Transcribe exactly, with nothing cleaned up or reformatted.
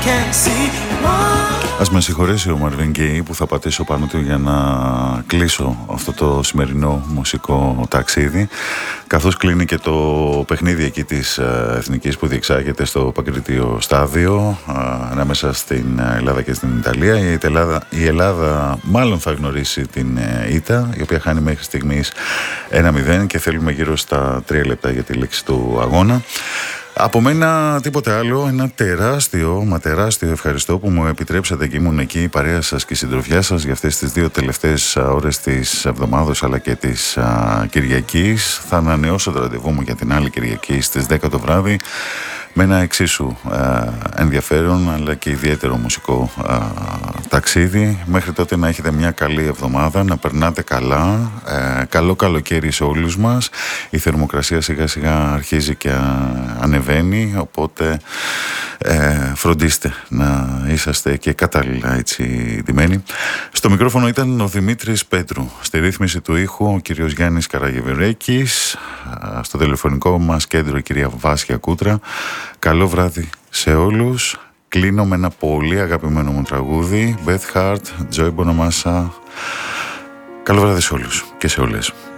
Ας με συγχωρέσει ο Marvin Gaye που θα πατήσω πάνω του για να κλείσω αυτό το σημερινό μουσικό ταξίδι, καθώς κλείνει και το παιχνίδι εκεί της Εθνικής που διεξάγεται στο Παγκριτείο Στάδιο ανάμεσα στην Ελλάδα και στην Ιταλία. Η Ελλάδα, η Ελλάδα μάλλον θα γνωρίσει την ήττα, η οποία χάνει μέχρι στιγμής ένα μηδέν και θέλουμε γύρω στα τρία λεπτά για τη λήξη του αγώνα. Από μένα τίποτε άλλο, ένα τεράστιο, μα τεράστιο ευχαριστώ που μου επιτρέψατε και ήμουν εκεί η παρέα σας και η συντροφιά σας για αυτές τις δύο τελευταίες ώρες της εβδομάδας αλλά και της α, Κυριακής. Θα ανανεώσω το ραντεβού μου για την άλλη Κυριακή στις δέκα το βράδυ με ένα εξίσου α, ενδιαφέρον αλλά και ιδιαίτερο μουσικό α, ταξίδι. Μέχρι τότε να έχετε μια καλή εβδομάδα, να περνάτε καλά, ε, καλό καλοκαίρι σε όλους μας. Η θερμοκρασία σιγά σιγά αρχίζει και ανεβαίνει, οπότε ε, φροντίστε να είσαστε και κατάλληλα έτσι ντυμένοι. Στο μικρόφωνο ήταν ο Δημήτρης Πέτρου, στη ρύθμιση του ήχου ο κύριος Γιάννης Καραγευρέκης, στο τηλεφωνικό μας κέντρο η κυρία Βάσια Κούτρα. Καλό βράδυ σε όλους. Κλείνω με ένα πολύ αγαπημένο μου τραγούδι, Beth Hart, Joy Bonamassa. Καλό βράδυ σε όλους και σε όλες.